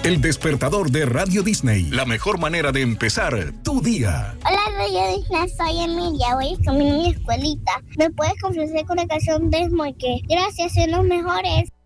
El despertador de Radio Disney. La mejor manera de empezar tu día. Hola, Radio Disney, soy Emilia. Voy camino a mi escuelita. ¿Me puedes complacer con la canción de Desmoy? Que gracias, son los mejores.